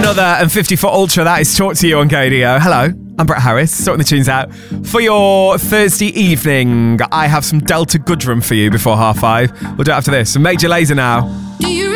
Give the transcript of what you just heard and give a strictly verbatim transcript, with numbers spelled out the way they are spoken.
another and fifty foot Ultra. That is Talk to You on K D O. Hello, I'm Brett Harris, sorting the tunes out. For your Thursday evening, I have some Delta Goodrum for you before half five. We'll do it after this. So Major Lazer now. Do you